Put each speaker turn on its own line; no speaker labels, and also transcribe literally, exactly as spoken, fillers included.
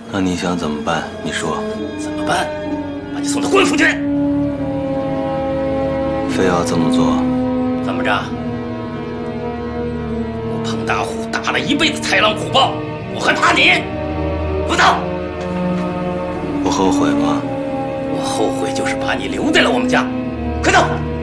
那你想怎么办？你说。
怎么办？把你送到官府去。
非要这么做？
怎么着？我彭大虎打了一辈子豺狼虎豹，我还怕你？不走！
不后悔吗？
我后悔就是把你留在了我们家。快走！